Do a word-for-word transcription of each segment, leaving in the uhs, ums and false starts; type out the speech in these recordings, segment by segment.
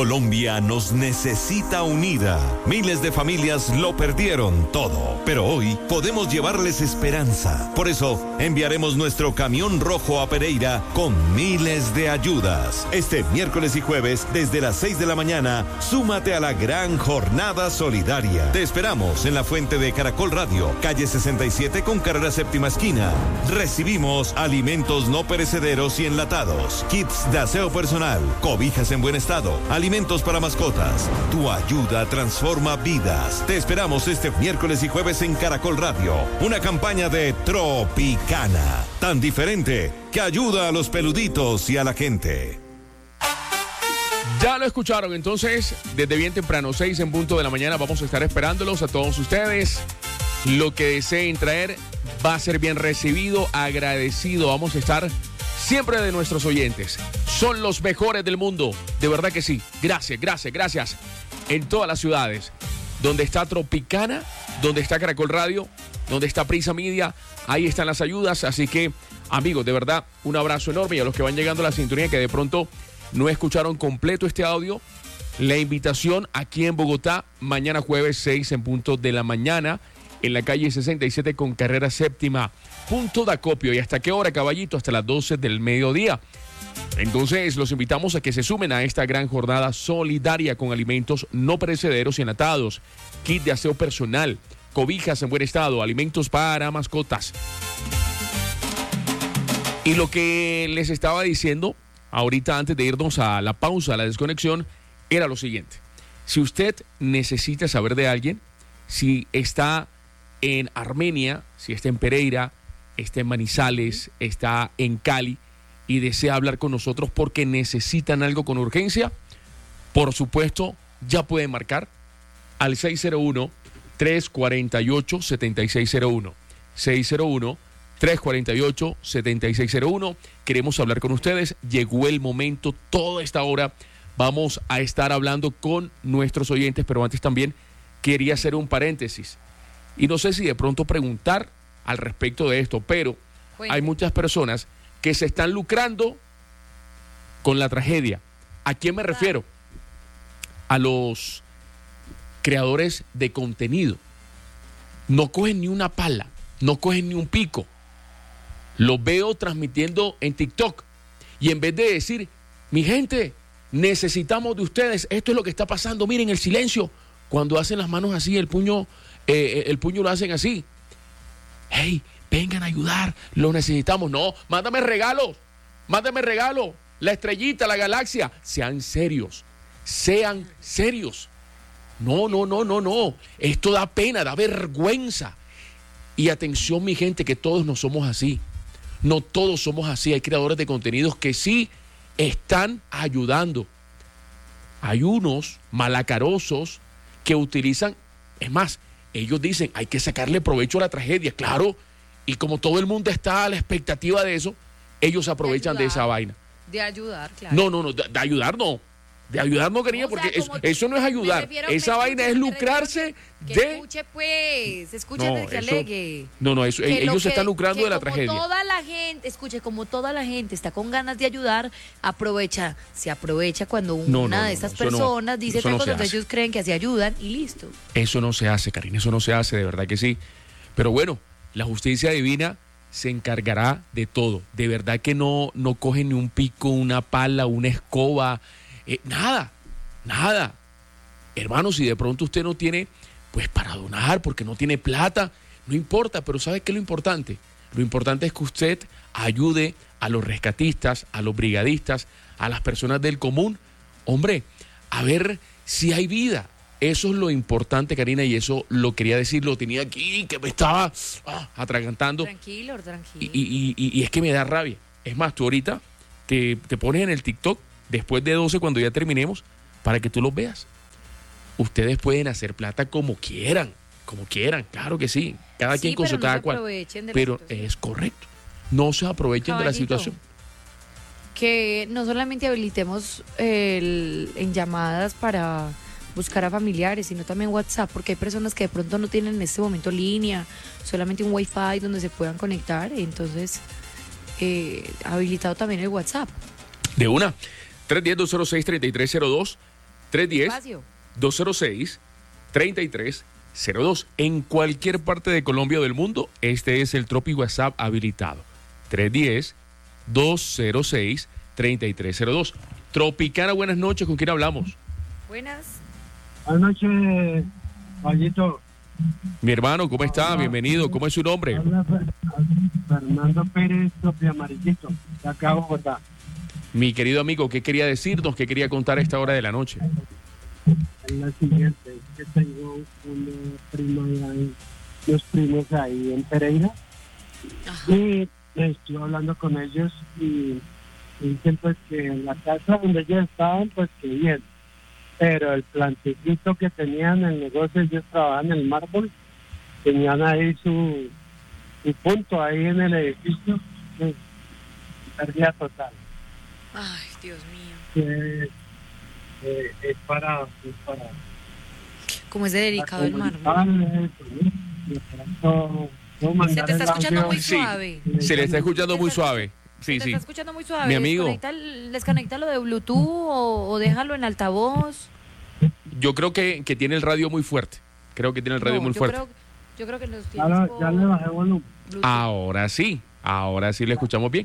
Colombia nos necesita unida. Miles de familias lo perdieron todo, pero hoy podemos llevarles esperanza. Por eso enviaremos nuestro camión rojo a Pereira con miles de ayudas. Este miércoles y jueves, desde las seis de la mañana, súmate a la gran jornada solidaria. Te esperamos en la fuente de Caracol Radio, calle sesenta y siete con carrera séptima esquina. Recibimos alimentos no perecederos y enlatados, kits de aseo personal, cobijas en buen estado, alimentos para mascotas. Tu ayuda transforma vidas. Te esperamos este miércoles y jueves en Caracol Radio. Una campaña de Tropicana, tan diferente que ayuda a los peluditos y a la gente. Ya lo escucharon, entonces, desde bien temprano, seis en punto de la mañana, vamos a estar esperándolos a todos ustedes. Lo que deseen traer va a ser bien recibido, agradecido. Vamos a estar siempre de nuestros oyentes. Son los mejores del mundo, de verdad que sí. Gracias, gracias, gracias. En todas las ciudades, donde está Tropicana, donde está Caracol Radio, donde está Prisa Media, ahí están las ayudas. Así que, amigos, de verdad, un abrazo enorme. Y a los que van llegando a la sintonía, que de pronto no escucharon completo este audio, la invitación aquí en Bogotá, mañana jueves seis en punto de la mañana, en la calle sesenta y siete con carrera séptima, punto de acopio. ¿Y hasta qué hora, caballito? Hasta las doce del mediodía. Entonces, los invitamos a que se sumen a esta gran jornada solidaria con alimentos no perecederos y enlatados, kit de aseo personal, cobijas en buen estado, alimentos para mascotas. Y lo que les estaba diciendo ahorita, antes de irnos a la pausa, a la desconexión, era lo siguiente. Si usted necesita saber de alguien, si está en Armenia, si está en Pereira, está en Manizales, está en Cali y desea hablar con nosotros porque necesitan algo con urgencia, por supuesto, ya pueden marcar al seis cero uno, tres cuatro ocho, siete seis cero uno. seis cero uno, tres cuatro ocho, siete seis cero uno. Queremos hablar con ustedes. Llegó el momento, toda esta hora vamos a estar hablando con nuestros oyentes, pero antes también quería hacer un paréntesis. Y no sé si de pronto preguntar al respecto de esto, pero bueno, hay muchas personas que se están lucrando con la tragedia. ¿A quién me refiero? A los creadores de contenido. No cogen ni una pala, no cogen ni un pico. Los veo transmitiendo en TikTok y en vez de decir, mi gente, necesitamos de ustedes, esto es lo que está pasando, miren el silencio, cuando hacen las manos así, el puño, eh, el puño lo hacen así. Hey, vengan a ayudar, lo necesitamos. No, mándame regalos, mándame regalos, la estrellita, la galaxia. Sean serios, sean serios. No, no, no, no, no. Esto da pena, da vergüenza. Y atención, mi gente, que todos no somos así. No todos somos así. Hay creadores de contenidos que sí están ayudando. Hay unos malacarosos que utilizan, es más, ellos dicen, hay que sacarle provecho a la tragedia, claro, y como todo el mundo está a la expectativa de eso, ellos aprovechan de, ayudar, de esa vaina. De ayudar, claro. No, no, no, de, de ayudar no. De ayudar no quería, o sea, porque eso, eso no es ayudar. Refiero, esa vaina escuche, es lucrarse que, de... Que escuche, pues, escuche no, que alegue. No, no, eso, ellos se están lucrando que de la como tragedia. Toda la gente, escuche, como toda la gente está con ganas de ayudar, aprovecha, se aprovecha cuando una no, no, no, de esas no, personas no, dice algo no donde ellos creen que así ayudan y listo. Eso no se hace, Karina, eso no se hace, de verdad que sí. Pero bueno, la justicia divina se encargará de todo. De verdad que no, no coge ni un pico, una pala, una escoba, eh, nada. Nada. Hermano, si de pronto usted no tiene, pues para donar, porque no tiene plata, no importa, pero ¿sabe qué es lo importante? Lo importante es que usted ayude a los rescatistas, a los brigadistas, a las personas del común. Hombre, a ver si hay vida. Eso es lo importante, Karina, y eso lo quería decir, lo tenía aquí, que me estaba ah, atragantando. Tranquilo, tranquilo. Y, y, y, y es que me da rabia. Es más, tú ahorita te, te pones en el TikTok, después de doce, cuando ya terminemos, para que tú los veas. Ustedes pueden hacer plata como quieran, como quieran, claro que sí. Cada sí, quien con su no cada cual. Pero es correcto. No se aprovechen Caballito, de la situación. Que no solamente habilitemos el, en llamadas para buscar a familiares, sino también WhatsApp, porque hay personas que de pronto no tienen en este momento línea, solamente un Wi-Fi donde se puedan conectar. Entonces, eh, habilitado también el WhatsApp. De una. tres uno cero, dos cero seis, tres tres cero dos. tres uno cero, Espacio. dos cero seis, tres tres cero dos. En cualquier parte de Colombia o del mundo, este es el Tropi WhatsApp habilitado. tres uno cero, dos cero seis, tres tres cero dos. Tropicana, buenas noches. ¿Con quién hablamos? Buenas. Buenas noches, Fallito. Mi hermano, ¿cómo está? Bienvenido. ¿Cómo es su nombre? Habla Fernando Pérez, Tropi Amarillito, de acá a Bogotá. Mi querido amigo, ¿qué quería decirnos? ¿Qué quería contar a esta hora de la noche? Es la siguiente, es que tengo una prima ahí, unos primos ahí en Pereira. Ajá. Y estuve hablando con ellos y dicen pues que en la casa donde ellos estaban, pues que bien. Pero el plantecito que tenían en el negocio, ellos trabajaban en el mármol, tenían ahí su, su punto ahí en el edificio, pues, pérdida total. Ay, Dios mío. Que, eh, es para, es para ¿Cómo es de delicado el mármol? comunicarles, ¿no? De pronto, puedo Se mandar te está el escuchando audio. muy Sí. suave. Se le está escuchando muy suave. Sí, Se sí. está escuchando muy suave. Mi amigo. Desconecta- Desconéctalo de Bluetooth o, o déjalo en altavoz. Yo creo que, que tiene el radio muy fuerte. Creo que tiene el radio No, muy yo fuerte. Creo, yo creo que nos Ya, tienes lo- por ya le bajé volumen. Bluetooth. Ahora sí. Ahora sí le escuchamos bien.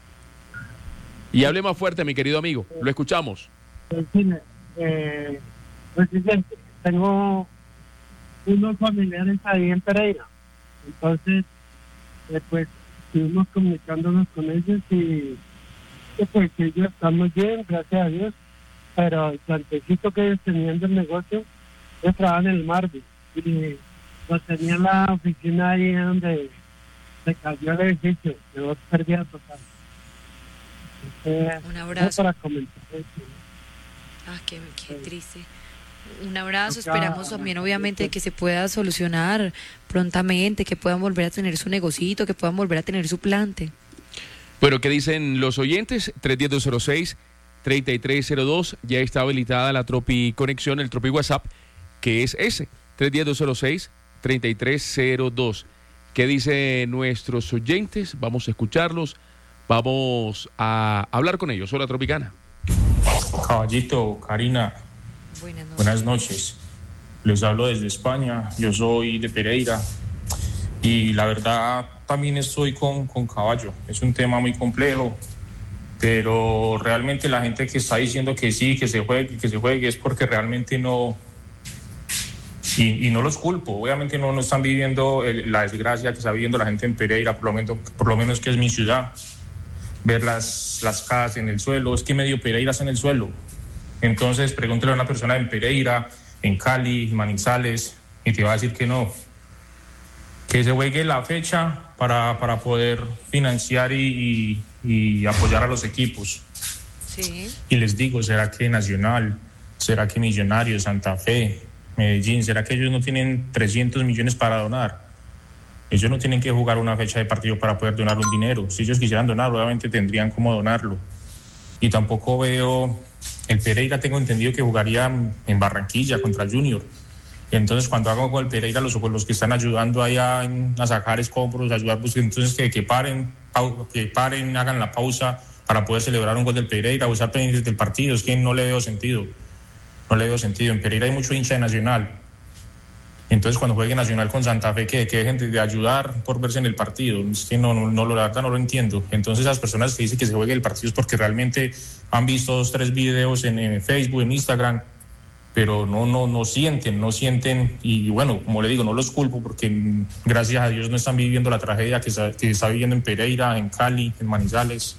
Y hable más fuerte, mi querido amigo. Lo escuchamos. Pues, sí, eh, presidente, tengo unos familiares ahí en Pereira. Entonces, eh, pues, estuvimos comunicándonos con ellos y que, pues ellos están muy bien, gracias a Dios. Pero el plantecito que ellos tenían del negocio, ellos trabajaban en el Marvel. Y lo tenía en la oficina ahí donde se cayó el edificio, de dos pérdidas totales. Entonces, Un abrazo. para comentar eso. Ah, qué, qué triste. Un abrazo, Acá, esperamos también acá, obviamente acá. que se pueda solucionar prontamente, que puedan volver a tener su negocito, que puedan volver a tener su plante. Bueno, ¿qué dicen los oyentes? tres uno cero, dos cero seis, tres tres cero dos. Ya está habilitada la Tropi Conexión, el Tropi WhatsApp, que es ese, tres uno cero, dos cero seis, tres tres cero dos. ¿Qué dicen nuestros oyentes? Vamos a escucharlos. Vamos a hablar con ellos. Hola, Tropicana. Caballito, Karina, Buenas noches. buenas noches. Les hablo desde España, yo soy de Pereira y la verdad también estoy con, con Caballo. Es un tema muy complejo, pero realmente la gente que está diciendo que sí, que se juegue, que se juegue, es porque realmente no... Y, y no los culpo, obviamente no, no están viviendo el- la desgracia que está viviendo la gente en Pereira, por lo menos, por lo menos que es mi ciudad. Ver las, las casas en el suelo, es que medio Pereira está en el suelo. Entonces pregúntale a una persona en Pereira, en Cali, en Manizales, y te va a decir que no. Que se juegue la fecha para, para poder financiar y, y, y apoyar a los equipos. Sí. Y les digo, ¿será que Nacional, será que Millonarios, Santa Fe, Medellín, será que ellos no tienen trescientos millones para donar? Ellos no tienen que jugar una fecha de partido para poder donar un dinero. Si ellos quisieran donar, obviamente tendrían cómo donarlo. Y tampoco veo... El Pereira tengo entendido que jugaría en Barranquilla contra el Junior. Y entonces cuando hago con el Pereira, los, los que están ayudando allá en- a sacar escombros, ayudar, pues entonces que, que paren, pau- que paren, hagan la pausa para poder celebrar un gol del Pereira, o estar pendientes del partido. Es que no le veo sentido. No le veo sentido. En Pereira hay mucho hincha de Nacional. Entonces cuando juegue Nacional con Santa Fe, que, que dejen de, de ayudar por verse en el partido. Es que no, no, no, la verdad no lo entiendo. Entonces esas personas que dicen que se juegue el partido es porque realmente han visto dos, tres videos en, en Facebook, en Instagram, pero no, no, no sienten, no sienten. Y bueno, como le digo, no los culpo porque mm, gracias a Dios no están viviendo la tragedia que está, que está viviendo en Pereira, en Cali, en Manizales.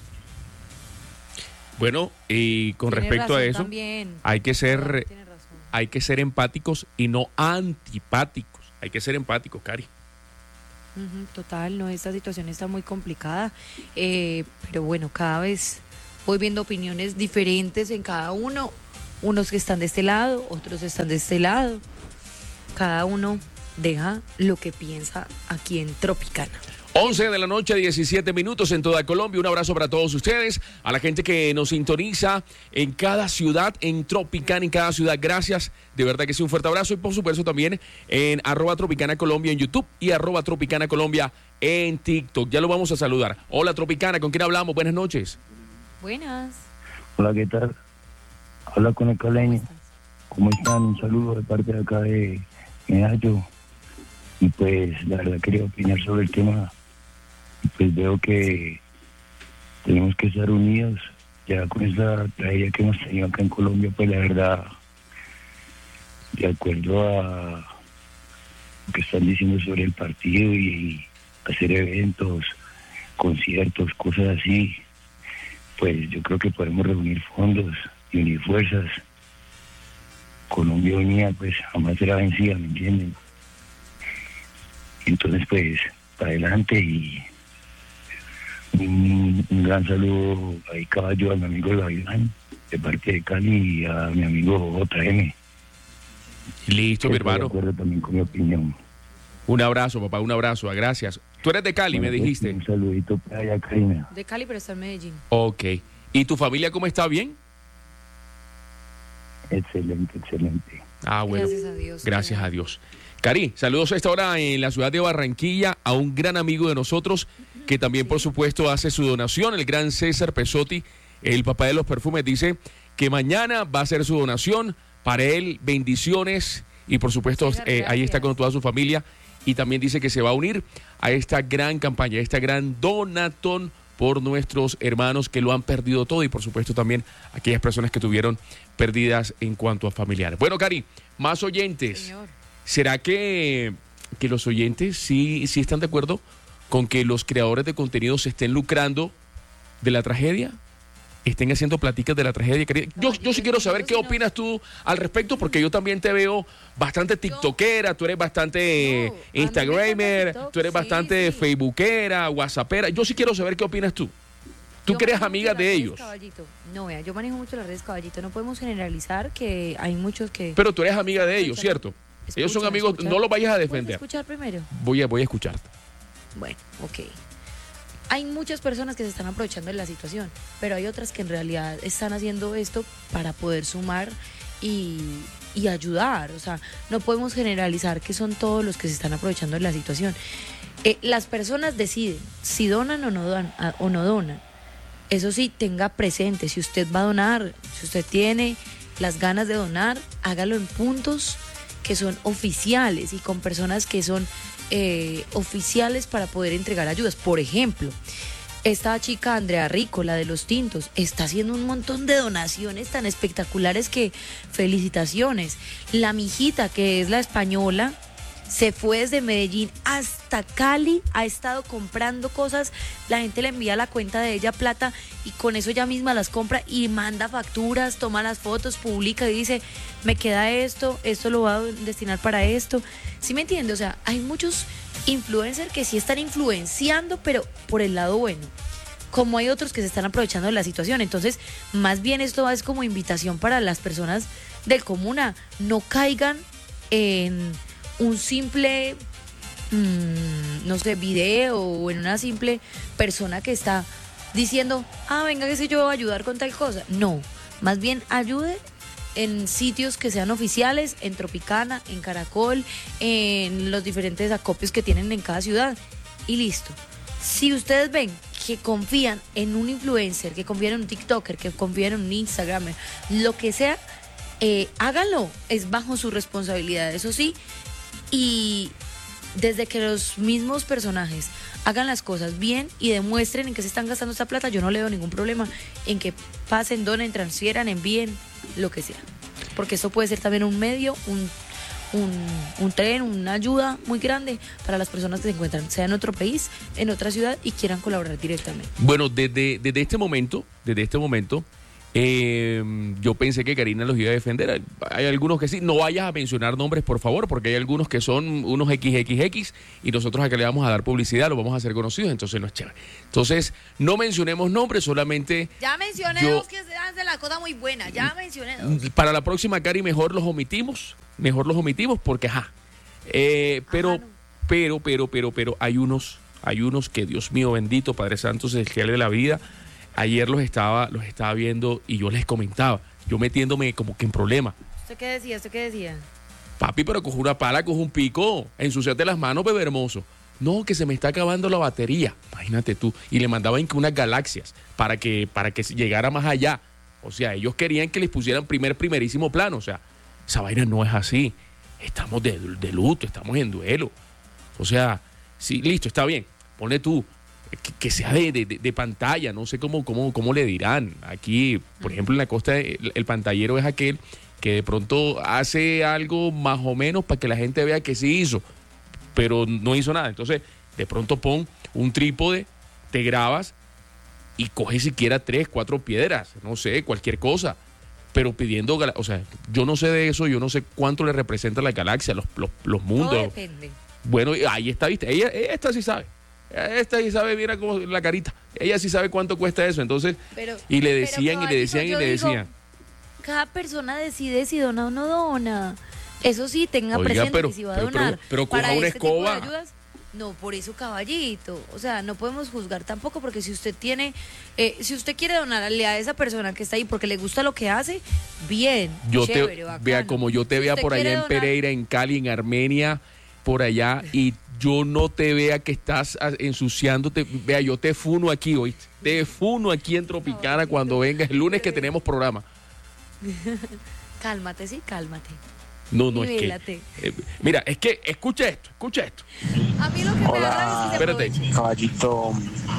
Bueno, y con Tiene respecto a razón eso, también. hay que ser, Tiene razón. hay que ser empáticos y no antipáticos. Hay que ser empáticos, Cari. Ujú, total, no, esta situación está muy complicada, eh, pero bueno, cada vez voy viendo opiniones diferentes en cada uno, unos que están de este lado, otros están de este lado, cada uno deja lo que piensa aquí en Tropicana. once de la noche, diecisiete minutos en toda Colombia. Un abrazo para todos ustedes, a la gente que nos sintoniza en cada ciudad, en Tropicana, en cada ciudad. Gracias, de verdad que sí, un fuerte abrazo. Y por supuesto también en arroba Tropicana Colombia en YouTube y arroba Tropicana Colombia en TikTok. Ya lo vamos a saludar. Hola Tropicana, ¿con quién hablamos? Buenas noches. Buenas. Hola, ¿qué tal? Habla con el ¿Cómo caleño. estás? ¿Cómo están? Un saludo de parte de acá de Medallo. Y pues la verdad quería opinar sobre el tema. Y pues veo que tenemos que estar unidos. Ya con esta tragedia que hemos tenido acá en Colombia, pues la verdad, de acuerdo a lo que están diciendo sobre el partido y hacer eventos, conciertos, cosas así, pues yo creo que podemos reunir fondos y unir fuerzas. Colombia unida pues jamás será vencida, ¿me entienden? Entonces pues para adelante, y un, un gran saludo ahí caballo a mi amigo Gavilán de parte de Cali y a mi amigo J M. Listo, mi hermano. De acuerdo también con mi opinión. Un abrazo, papá, un abrazo, gracias. Tú eres de Cali, Bueno, me pues, dijiste. un saludito para allá, Karina. De Cali, pero está en Medellín. Ok. ¿Y tu familia cómo está? ¿Bien? Excelente, excelente. Ah, bueno. Gracias a Dios. Gracias a Dios. Cari, saludos a esta hora en la ciudad de Barranquilla a un gran amigo de nosotros que también, por supuesto, hace su donación, el gran César Pesotti, el papá de los perfumes, dice que mañana va a hacer su donación. Para él, bendiciones y, por supuesto, César, eh, ahí está gracias. con toda su familia y también dice que se va a unir a esta gran campaña, a esta gran donatón por nuestros hermanos que lo han perdido todo y, por supuesto, también aquellas personas que tuvieron pérdidas en cuanto a familiares. Bueno, Cari, más oyentes. Señor. ¿Será que, que los oyentes sí, sí están de acuerdo con que los creadores de contenido se estén lucrando de la tragedia? ¿Estén haciendo platicas de la tragedia? Yo, yo sí quiero saber qué opinas tú al respecto, porque yo también te veo bastante tiktokera, tú eres bastante No, a mí me instagramer, encanta TikTok, tú eres sí, bastante sí. facebookera, whatsappera. Yo sí quiero saber qué opinas tú. Tú Yo que eres manejo amiga mucho de las redes, ellos. Caballito. No, vea, yo manejo mucho las redes, Caballito. No podemos generalizar que hay muchos que... Pero tú eres amiga de ellos, Escucha, ¿cierto? Ellos son escucha, amigos, escucha. no los vayas a ¿Puedes defender. escuchar primero? Voy a, voy a escucharte. Bueno, ok. Hay muchas personas que se están aprovechando de la situación, pero hay otras que en realidad están haciendo esto para poder sumar y, y ayudar. O sea, no podemos generalizar que son todos los que se están aprovechando de la situación. Eh, las personas deciden si donan o no donan, a- o no donan. Eso sí, tenga presente, si usted va a donar, si usted tiene las ganas de donar, hágalo en puntos que son oficiales y con personas que son eh, oficiales para poder entregar ayudas. Por ejemplo, esta chica Andrea Rico, la de los tintos, está haciendo un montón de donaciones tan espectaculares que felicitaciones. La mijita, que es la española, se fue desde Medellín hasta Cali, ha estado comprando cosas, la gente le envía a la cuenta de ella plata y con eso ella misma las compra y manda facturas, toma las fotos, publica y dice, me queda esto, esto lo voy a destinar para esto. ¿Sí me entiende? O sea, hay muchos influencers que sí están influenciando, pero por el lado bueno, como hay otros que se están aprovechando de la situación. Entonces, más bien esto es como invitación para las personas del común a no caigan en un simple, mmm, no sé, video o en una simple persona que está diciendo, ah, venga, que sé yo, voy a ayudar con tal cosa. No, más bien ayude en sitios que sean oficiales, en Tropicana, en Caracol, en los diferentes acopios que tienen en cada ciudad y listo. Si ustedes ven que confían en un influencer, que confían en un TikToker, que confían en un Instagramer, lo que sea, eh, háganlo, es bajo su responsabilidad, eso sí. Y desde que los mismos personajes hagan las cosas bien y demuestren en qué se están gastando esta plata, yo no le veo ningún problema en que pasen, donen, transfieran, envíen, lo que sea. Porque esto puede ser también un medio, un, un, un tren, una ayuda muy grande para las personas que se encuentran, sea en otro país, en otra ciudad y quieran colaborar directamente. Bueno, desde, desde este momento, desde este momento, eh, yo pensé que Karina los iba a defender. Hay algunos que sí. No vayas a mencionar nombres, por favor, porque hay algunos que son unos equis equis equis y nosotros acá le vamos a dar publicidad, los vamos a hacer conocidos, entonces no es chévere. Entonces, no mencionemos nombres, solamente Ya mencioné Yo- dos que se hacen la cosa muy buena, ya mencioné dos. para la próxima, Cari, mejor los omitimos, mejor los omitimos porque, ajá. Eh, pero, Ajá, no. pero, pero, pero, pero, hay unos, hay unos que, Dios mío, bendito, Padre Santo, celestial de la vida. Ayer los estaba, los estaba viendo y yo les comentaba, yo metiéndome como que en problema. ¿Usted qué decía? ¿Usted qué decía? Papi, pero coge una pala, coge un pico, ensuciate las manos, bebé hermoso. No, que se me está acabando la batería. Imagínate tú. Y le mandaban que unas galaxias para que, para que llegara más allá. O sea, ellos querían que les pusieran primer, primerísimo plano. O sea, Esa vaina no es así. Estamos de, de luto, estamos en duelo. O sea, sí, listo, está bien. Ponle tú, que, que sea de, de, de pantalla, no sé cómo, cómo, cómo le dirán. Aquí, por ejemplo, en la costa, el, el pantallero es aquel que de pronto hace algo más o menos para que la gente vea que sí hizo, pero no hizo nada. Entonces, de pronto pon un trípode, te grabas y coges siquiera tres, cuatro piedras, no sé, cualquier cosa, pero pidiendo, o sea, yo no sé de eso, yo no sé cuánto le representa la galaxia, los, los, los mundos. Todo depende. Bueno, ahí está, viste, ella, esta sí sabe, esta sí sabe, mira cómo la carita, ella sí sabe cuánto cuesta eso, entonces, Pero, y le pero, decían, y le decían, y yo le digo, decían. Cada persona decide si dona o no dona. Eso sí, tenga Oiga, presente pero- que si va a pero- donar pero- pero coja para una este tipo de escoba. ayudas, no, por eso caballito. O sea, no podemos juzgar tampoco, porque si usted tiene, eh, si usted quiere donarle a esa persona que está ahí porque le gusta lo que hace, bien, Yo chévere, te bacano. vea como yo te Si vea usted por allá quiere en donar- Pereira, en Cali, en Armenia, por allá, y yo no te vea que estás a- ensuciándote, vea, yo te funo aquí, ¿oíste? Te funo aquí en Tropicana cuando vengas el lunes que tenemos programa. Cálmate, sí, cálmate. No, no, es Nivélate. que... eh, mira, es que, escucha esto, escucha esto. A mí lo que me da rabia es que se Espérate. aproveche. Caballito,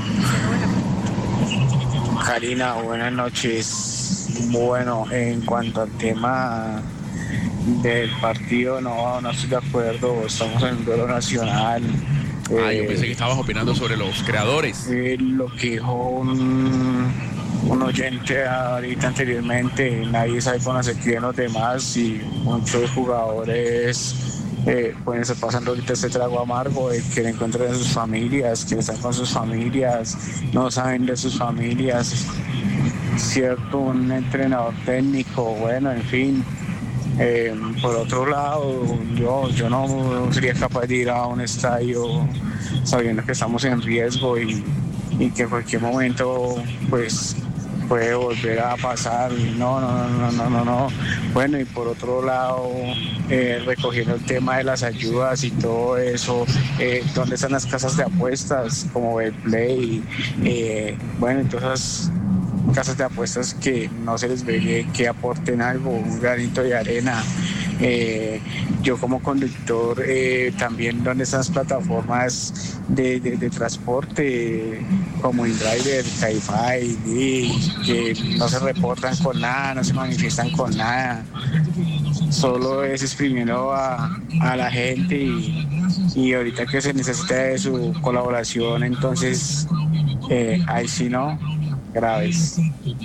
Karina, buenas noches. Bueno, en cuanto al tema del partido, no, no estoy de acuerdo. Estamos en un duelo nacional. Ah, yo Eh, pensé que estabas opinando sobre los creadores. eh, lo que dijo un, un oyente ahorita anteriormente, nadie sabe cómo se quieren los demás y muchos jugadores eh, pueden estar pasando ahorita este trago amargo de que encuentran a sus familias, que están con sus familias, no saben de sus familias, cierto, un entrenador técnico, bueno, en fin. Eh, por otro lado, yo, yo no sería capaz de ir a un estadio sabiendo que estamos en riesgo y, y que en cualquier momento pues puede volver a pasar. No, no, no, no, no, no. Bueno, y por otro lado, eh, recogiendo el tema de las ayudas y todo eso, eh, ¿dónde están las casas de apuestas como Betplay? Eh, bueno, entonces casas de apuestas que no se les ve que, que aporten algo, un granito de arena. Eh, yo como conductor, eh, también donde están las plataformas de, de, de transporte como InDriver, Cabify, Didi, que no se reportan con nada, no se manifiestan con nada, solo es exprimiendo a, a la gente y, y ahorita que se necesita de su colaboración, entonces eh, ahí sí no, graves.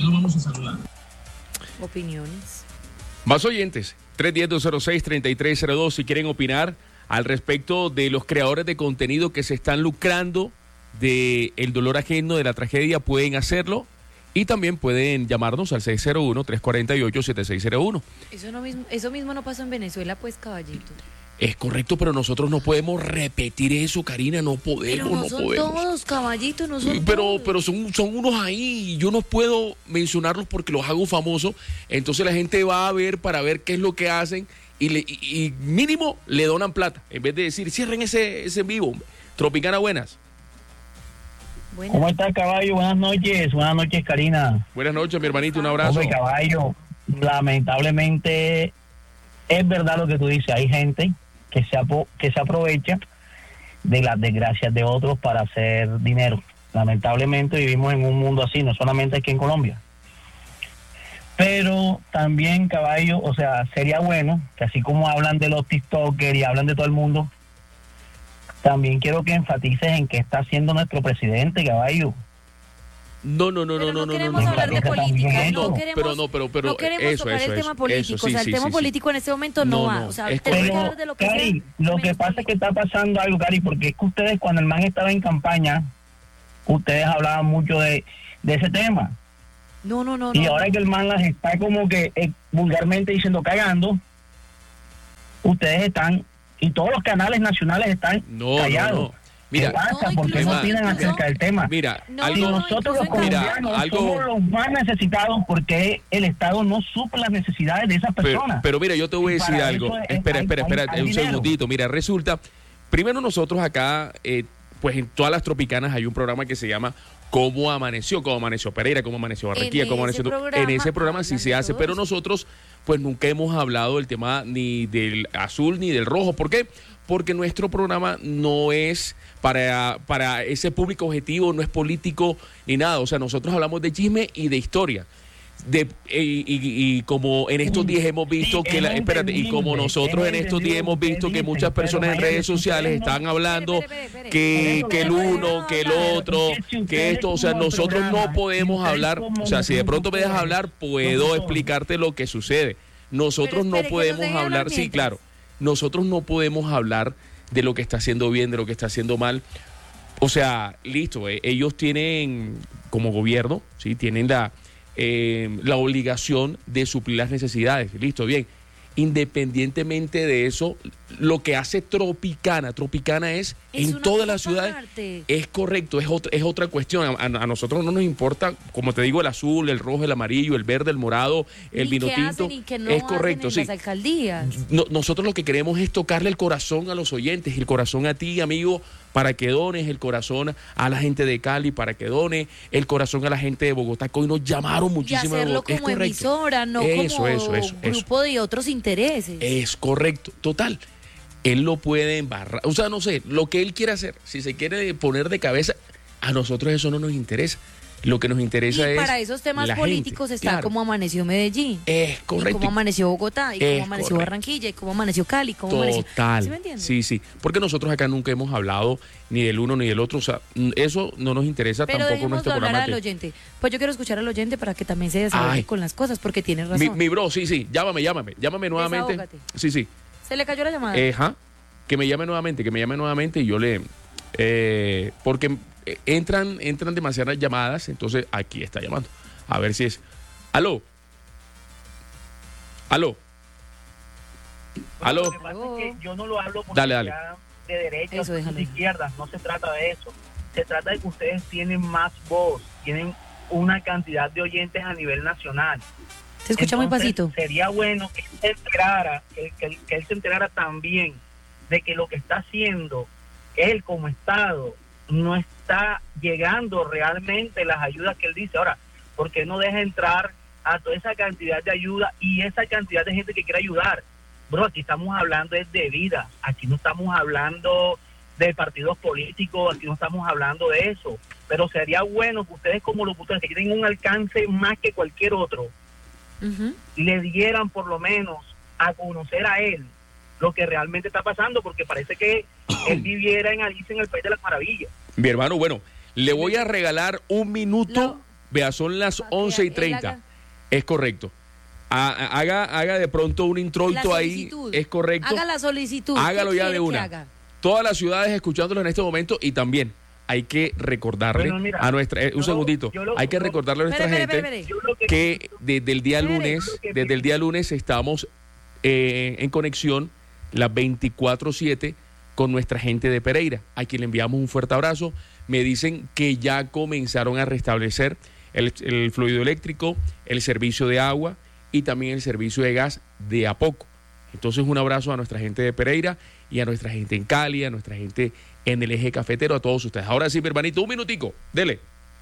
Opiniones. Más oyentes, tres uno cero, dos cero seis, tres tres cero dos, si quieren opinar al respecto de los creadores de contenido que se están lucrando del dolor ajeno, de la tragedia, pueden hacerlo. Y también pueden llamarnos al seis cero uno, tres cuatro ocho, siete seis cero uno. Eso, no mismo, eso mismo no pasó en Venezuela, pues, caballito. Es correcto, pero nosotros no podemos repetir eso, Karina, no Pero podemos, no no son podemos. todos, caballito, no son Pero, todos. pero son, son unos ahí, y yo no puedo mencionarlos porque los hago famosos, entonces la gente va a ver para ver qué es lo que hacen y, le, y, y mínimo le donan plata, en vez de decir, cierren ese, ese en vivo. Tropicana, buenas. Bueno, ¿Cómo está, caballo? Buenas noches, buenas noches, Karina. Buenas noches, mi hermanito, un abrazo. Hombre, caballo, lamentablemente es verdad lo que tú dices, hay gente que se, apo- que se aprovecha de las desgracias de otros para hacer dinero. Lamentablemente vivimos en un mundo así, no solamente aquí en Colombia. Pero también, caballo, o sea, sería bueno que así como hablan de los TikTokers y hablan de todo el mundo, también quiero que enfatices en qué está haciendo nuestro presidente, caballo. No, no, no, pero no, no, no, no, queremos no, hablar de no, política, no, no queremos, pero no, pero, pero, no queremos eso, tocar eso, el eso, tema político, eso, o sea, sí, el tema sí, sí. político en este momento no, No, va, no, o sea, es tenemos que Pero, hablar de lo que Cari, sea, lo que menos pasa es que política. está pasando algo, Cari, porque es que ustedes, cuando el man estaba en campaña, ustedes hablaban mucho de, de ese tema. No, no, no, Y no, ahora no. que el man las está como que eh, vulgarmente diciendo cagando, ustedes están, y todos los canales nacionales están No, callados. no, no. Mira, ¿Qué pasa? No, ¿Por qué no incluso- opinan incluso- acerca del tema? mira, No, Si algo, no, nosotros los incluso en Mira, colombianos algo- somos los más necesitados porque el Estado no suple las necesidades de esas pero, personas. pero mira, yo te voy a Y decir para algo. eso es- Espera, hay- espera, hay- espera, hay un dinero. segundito. Mira, resulta, primero nosotros acá, eh, pues en todas las tropicanas hay un programa que se llama Cómo Amaneció, Cómo Amaneció Pereira, Cómo Amaneció Barranquilla, En Cómo ese Amaneció. programa En ese programa sí hablan se de hace, todo pero eso. nosotros, pues nunca hemos hablado del tema ni del azul ni del rojo. ¿Por qué? Porque nuestro programa no es para, para ese público objetivo, no es político ni nada. O sea, nosotros hablamos de chisme y de historia. De, y, y, y como en estos días hemos visto Sí, que la, es espérate, y como entendible, nosotros es en estos días hemos entendible visto lo que que muchas dicen, personas en pero redes imagínate, sociales ustedes no- están hablando Espere, espere, espere, que, espere. que el uno, que el Pero otro, es que si que ustedes esto, o sea, como nosotros no programa, podemos ustedes hablar, como o sea, si de pronto me dejas locutores, hablar, puedo locutores. explicarte lo que sucede. Nosotros Pero no espere, que nos podemos deje hablar hablar, sí, mientras. claro, nosotros no podemos hablar de lo que está haciendo bien, de lo que está haciendo mal. O sea, listo, eh, ellos tienen, como gobierno, sí, tienen la, eh, la obligación de suplir las necesidades, listo, bien. Independientemente de eso, lo que hace Tropicana, Tropicana es, Es en una todas cosa las ciudades, aparte. es correcto, es otra, es otra cuestión. A, a- a nosotros no nos importa, como te digo, el azul, el rojo, el amarillo, el verde, el morado, el Ni vino qué tinto. hacen y qué no es hacen correcto, en sí. las alcaldías. No- nosotros lo que queremos es tocarle el corazón a los oyentes, el corazón a ti, amigo, para que dones, el corazón a la gente de Cali, para que done, el corazón a la gente de Bogotá, que hoy nos llamaron Y muchísimo. hacerlo Es como correcto. emisora, no Eso, como eso, eso, eso. grupo de otros intereses. Es correcto, total. Él lo puede embarrar, o sea, no sé, lo que él quiere hacer, si se quiere poner de cabeza, a nosotros eso no nos interesa. Lo que nos y interesa es para esos temas la políticos gente, está claro. como amaneció Medellín. Es Y correcto. cómo amaneció Bogotá, y Es cómo amaneció correcto. Barranquilla, y cómo amaneció Cali, cómo amaneció... Total. ¿Sí me entiendes? Sí, sí. Porque nosotros acá nunca hemos hablado ni del uno ni del otro. O sea, mm, eso no nos interesa Pero tampoco dejemos nuestro hablar programa. al de- oyente. Pues yo quiero escuchar al oyente para que también se desahogue Ay. con las cosas, porque tiene Mi, razón. mi bro, sí, sí. Llámame, llámame. Llámame nuevamente. Desahógate. Sí, sí. Se le cayó la llamada. Eh, ajá. Que me llame nuevamente, que me llame nuevamente y yo le... eh, porque eh, entran, entran demasiadas llamadas, entonces aquí está llamando. A ver si es... Aló. Aló. Aló. Lo que pasa es que yo no lo hablo por Dale, dale. de derecha Eso, o déjalo. de izquierda, no se trata de eso. Se trata de que ustedes tienen más voz, tienen una cantidad de oyentes a nivel nacional. Se escucha muy Entonces, pasito. Sería bueno que él se enterara, que, que- que él se enterara también de que lo que está haciendo él como Estado no está llegando realmente las ayudas que él dice. Ahora, ¿por qué no deja entrar a toda esa cantidad de ayuda y esa cantidad de gente que quiere ayudar? Bro, aquí estamos hablando es de vida, aquí no estamos hablando de partidos políticos, aquí no estamos hablando de eso, pero sería bueno que ustedes como locutores que tienen un alcance más que cualquier otro, Ujú. le dieran por lo menos a conocer a él lo que realmente está pasando, porque parece que él viviera en Alicia en el País de las Maravillas. Mi hermano, bueno, le voy a regalar un minuto. Lo- Vea, son las Pa' que once y él treinta. haga- Es correcto. Ha- ha- Haga, haga de pronto un La introito ahí. solicitud. Es correcto. Haga la solicitud. Hágalo ¿Qué ya de quiere que una. haga? Todas las ciudades escuchándolo en este momento y también hay que recordarle Bueno, mira, a nuestra... eh, un yo- segundito. yo lo- hay que yo- recordarle a nuestra Espere, espere, gente espere, Yo lo que, que desde el día Espere. lunes, desde el día lunes estamos eh, en conexión las veinticuatro siete con nuestra gente de Pereira, a quien le enviamos un fuerte abrazo. Me dicen que ya comenzaron a restablecer el, el fluido eléctrico, el servicio de agua y también el servicio de gas de a poco. Entonces un abrazo a nuestra gente de Pereira y a nuestra gente en Cali, a nuestra gente en el eje cafetero, a todos ustedes. Ahora sí, mi hermanito, un minutico, dele.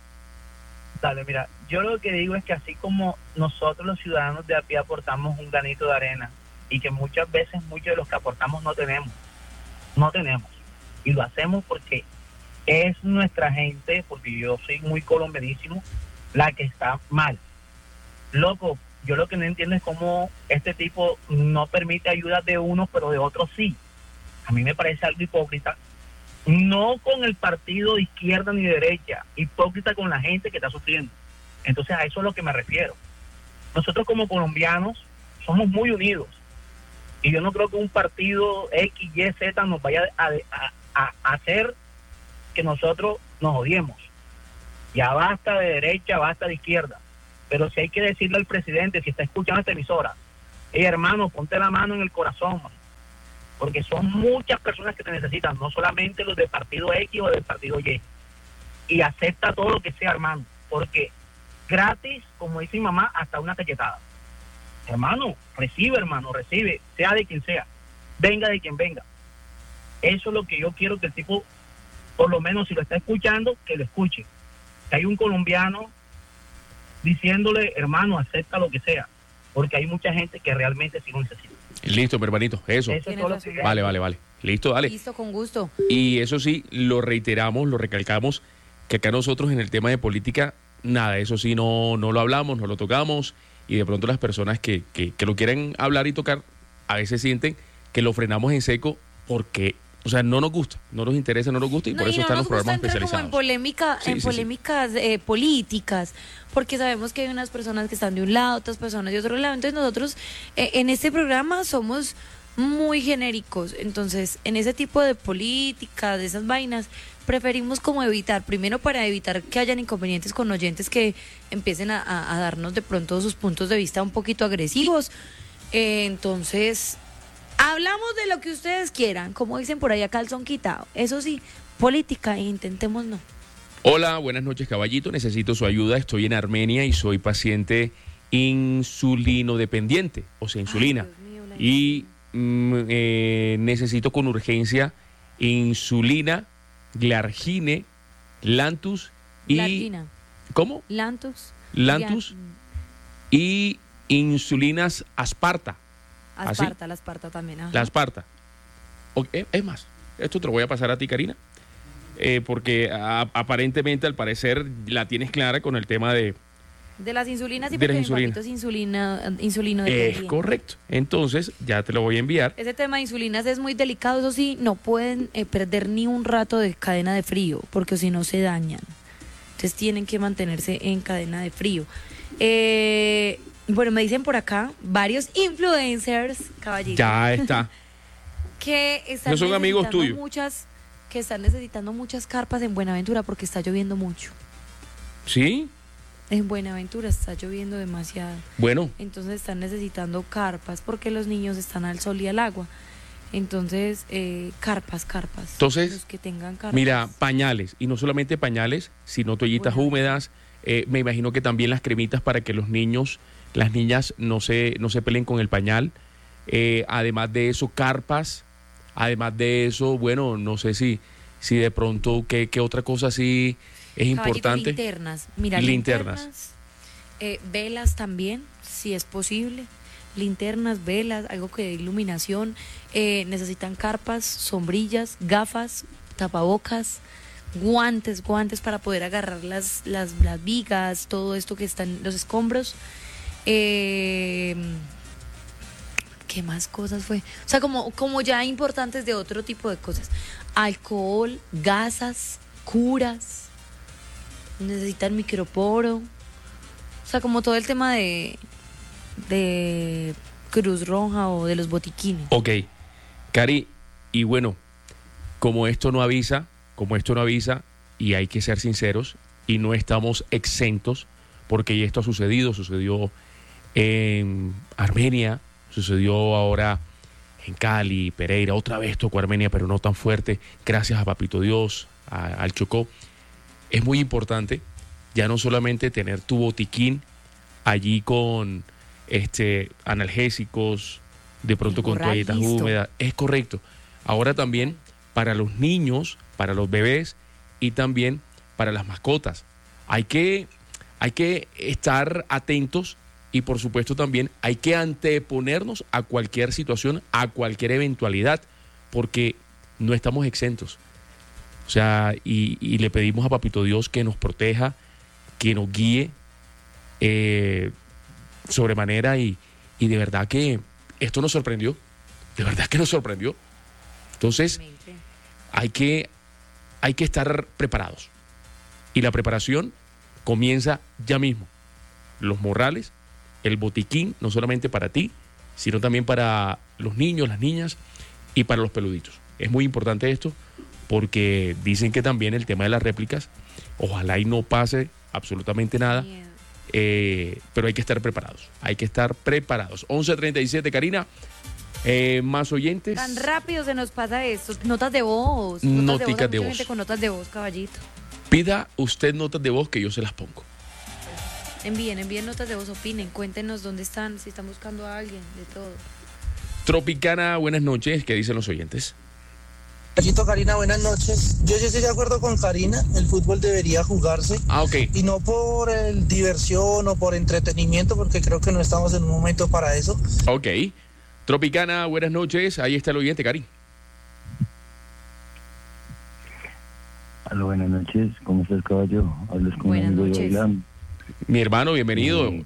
Dale, mira, yo lo que digo es que así como nosotros los ciudadanos de a pie aportamos un granito de arena y que muchas veces muchos de los que aportamos no tenemos, no tenemos. Y lo hacemos porque es nuestra gente, porque yo soy muy colombianísimo, la que está mal. Loco, yo lo que no entiendo es cómo este tipo no permite ayuda de unos, pero de otros sí. A mí me parece algo hipócrita. No con el partido de izquierda ni de derecha, hipócrita con la gente que está sufriendo. Entonces a eso es a lo que me refiero. Nosotros como colombianos somos muy unidos y yo no creo que un partido X, Y, Z nos vaya a, a, a hacer que nosotros nos odiemos. Ya basta de derecha, basta de izquierda, pero si hay que decirle al presidente, si está escuchando esta emisora, hey, hermano, ponte la mano en el corazón, man, porque son muchas personas que te necesitan, no solamente los del partido X o del partido Y, y acepta todo lo que sea, hermano, porque gratis, como dice mi mamá, hasta una cachetada. Hermano, recibe, hermano, recibe, sea de quien sea, venga de quien venga. Eso es lo que yo quiero que el tipo, por lo menos si lo está escuchando, que lo escuche. Que hay un colombiano diciéndole, hermano, acepta lo que sea. porque hay mucha gente que realmente sí lo necesita. Listo, mi hermanito, eso. Eso es todo lo que quería Vale, decir. vale, vale. Listo, dale. Listo, con gusto. Y eso sí, lo reiteramos, lo recalcamos, que acá nosotros en el tema de política, nada, eso sí, no, no lo hablamos, no lo tocamos, y de pronto las personas que, que, que lo quieren hablar y tocar, a veces sienten que lo frenamos en seco porque, o sea, no nos gusta, no nos interesa, no nos gusta, y No, por eso no están nos los programas gusta entrar como en especializados. polémica, Sí, en sí, sí. polémicas eh, políticas, porque sabemos que hay unas personas que están de un lado, otras personas de otro lado. Entonces nosotros eh, en este programa somos muy genéricos. Entonces, en ese tipo de política, de esas vainas, preferimos como evitar, primero para evitar que hayan inconvenientes con oyentes que empiecen a, a- a darnos de pronto sus puntos de vista un poquito agresivos. Eh, entonces, hablamos de lo que ustedes quieran, como dicen por ahí a calzón quitado. Eso sí, política, intentemos no. Hola, buenas noches, caballito. Necesito su ayuda. Estoy en Armenia y soy paciente insulinodependiente, o sea, insulina. Ay, Dios mío, la y mm, eh, necesito con urgencia insulina, Glargine, Lantus y... Glargina, ¿Cómo? Lantus, Lantus Glar- y insulinas Asparta. ¿Así? Asparta, la Asparta también. Ajá. La Asparta. O- eh, es más, esto te lo voy a pasar a ti, Karina, eh, porque a- aparentemente, al parecer, la tienes clara con el tema de... De las insulinas y De las porque mi insulinas. papito es insulina, insulino Es dependiente. correcto. Entonces, ya te lo voy a enviar. Ese tema de insulinas es muy delicado, eso sí, no pueden eh, perder ni un rato de cadena de frío, porque si no se dañan. Entonces tienen que mantenerse en cadena de frío. Eh, bueno, me dicen por acá varios influencers, caballito, Ya está. que están No son amigos necesitando tuyos. muchas, que están necesitando muchas carpas en Buenaventura porque está lloviendo mucho. ¿Sí? En Buenaventura está lloviendo demasiado. Bueno, Entonces están necesitando carpas porque los niños están al sol y al agua. Entonces, eh, carpas, carpas. Entonces, los que tengan carpas. mira, pañales. Y no solamente pañales, sino toallitas Bueno. húmedas. Eh, me imagino que también las cremitas para que los niños, las niñas no se, no se peleen con el pañal. Eh, además de eso, carpas. Además de eso, bueno, no sé si, si de pronto, ¿qué, qué otra cosa sí es Caballito, importante? linternas. Mira, Linternas. linternas. eh, velas también, si es posible. Linternas, velas, algo que dé iluminación. Eh, necesitan carpas, sombrillas, gafas, tapabocas, guantes, guantes para poder agarrar las, las, las vigas, todo esto que están, los escombros. Eh, ¿Qué más cosas fue? O sea, como, como ya importantes de otro tipo de cosas. Alcohol, gasas, curas, necesitan microporo. O sea, como todo el tema de, de Cruz Roja o de los botiquines. Ok, Cari, y bueno, como esto no avisa, como esto no avisa, y hay que ser sinceros, y no estamos exentos, porque esto ha sucedido, sucedió en Armenia, sucedió ahora en Cali, Pereira, otra vez tocó Armenia, pero no tan fuerte, gracias a Papito Dios, a- al Chocó. Es muy importante ya no solamente tener tu botiquín allí con este analgésicos, de pronto El con corral toallitas listo. húmedas, es correcto. Ahora también para los niños, para los bebés y también para las mascotas. Hay que, hay que estar atentos y por supuesto también hay que anteponernos a cualquier situación, a cualquier eventualidad, porque no estamos exentos. O sea, y, y le pedimos a Papito Dios que nos proteja, que nos guíe eh, sobremanera y, y de verdad que esto nos sorprendió, de verdad que nos sorprendió. Entonces hay que, hay que estar preparados y la preparación comienza ya mismo. Los morrales, el botiquín, no solamente para ti, sino también para los niños, las niñas y para los peluditos. Es muy importante esto porque dicen que también el tema de las réplicas, ojalá y no pase absolutamente nada, Miedo. eh, pero hay que estar preparados, hay que estar preparados. once treinta y siete, Karina, eh, más oyentes. Tan rápido se nos pasa esto. Notas de voz. Noticas Notas de de voz. Hay mucha voz. gente con notas de voz, caballito. Pida usted notas de voz que yo se las pongo. Envíen, envíen notas de voz, opinen, cuéntenos dónde están, si están buscando a alguien, de todo. Tropicana, buenas noches, ¿qué dicen los oyentes? Caballito, Karina, buenas noches. Yo sí estoy de acuerdo con Karina, el fútbol debería jugarse. Ah, ok. Y no por el diversión o por entretenimiento, porque creo que no estamos en un momento para eso. Ok. Tropicana, buenas noches. Ahí está el oyente, Cari. Aló, buenas noches. ¿Cómo estás, caballo? Hablas con Buenas mi amigo noches. Yoilán. Mi hermano, bienvenido. Sí.